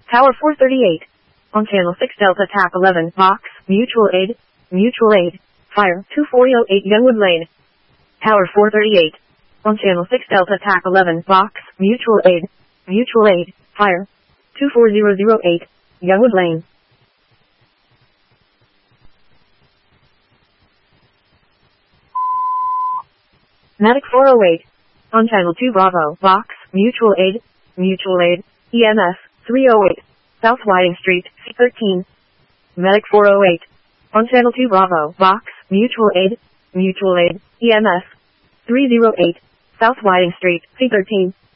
Tower 438. On channel 6 Delta TAP 11, Vox, Mutual Aid, Fire, 2408 Youngwood Lane. Tower 438. On channel 6 Delta TAP 11, Vox, Mutual Aid, Fire, 24008, Youngwood Lane. Medic 408. On channel 2 Bravo, Vox, Mutual Aid, EMS, 308, South Whiting Street, C13. Medic 408. On channel 2 Bravo, Vox, Mutual Aid, EMS, 308, South Whiting Street, C13.